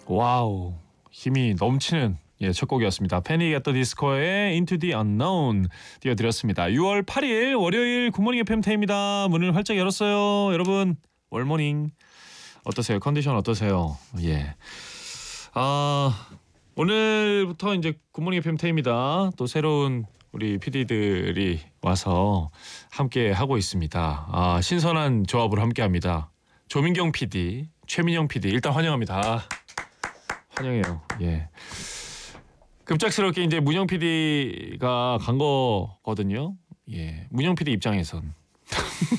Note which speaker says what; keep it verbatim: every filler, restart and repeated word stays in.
Speaker 1: 와우, 힘이 넘치는 예, 첫 곡이었습니다. 패닉 앳 더 디스코의 Into the Unknown 띄워드렸습니다. 유월 팔일 월요일 굿모닝 에프엠 태입니다. 문을 활짝 열었어요. 여러분 월모닝 어떠세요? 컨디션 어떠세요? 예. 아, 오늘부터 이제 굿모닝 에프엠 태입니다. 또 새로운 우리 피디들이 와서 함께 하고 있습니다. 아, 신선한 조합으로 함께합니다. 조민경 피디, 최민영 피디 일단 환영합니다. 환영해요. 예. 급작스럽게 이제 문영 피디가 간 거거든요. 예. 문영 피디 입장에선